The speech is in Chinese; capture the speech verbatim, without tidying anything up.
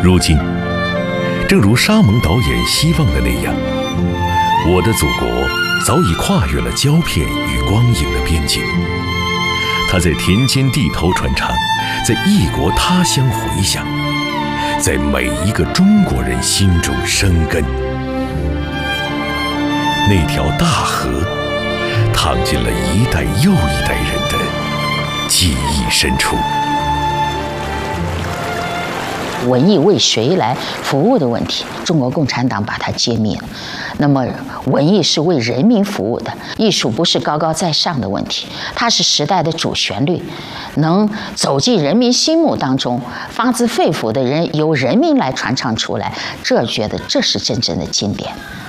如今，正如沙蒙导演希望的那样，我的祖国早已跨越了胶片与光影的边境，它在田间地头传唱，在异国他乡回响，在每一个中国人心中生根。那条大河，淌进了一代又一代人的记忆深处。 文艺为谁来服务的问题，中国共产党把它揭秘了。那么，文艺是为人民服务的，艺术不是高高在上的问题，它是时代的主旋律，能走进人民心目当中，发自肺腑的人由人民来传唱出来，这觉得这是真正的经典。